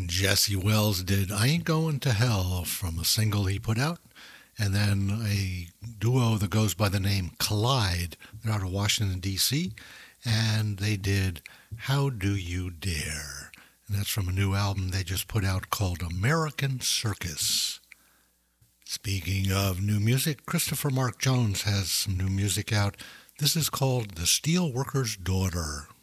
Jesse Wells did I Ain't Going to Hell from a single he put out. And then a duo that goes by the name Collide. They're out of Washington, D.C. And they did How Do You Dare? And that's from a new album they just put out called American Circus. Speaking of new music, Christopher Mark Jones has some new music out. This is called The Steelworker's Daughter.